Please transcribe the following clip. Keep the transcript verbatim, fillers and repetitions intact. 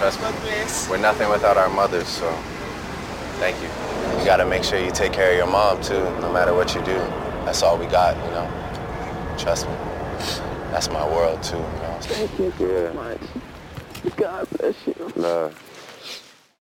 trust me. We're nothing without our mothers, so thank you. You gotta make sure you take care of your mom, too, no matter what you do. That's all we got, you know? Trust me. That's my world, too, you know? Thank you so much. God bless you. Love.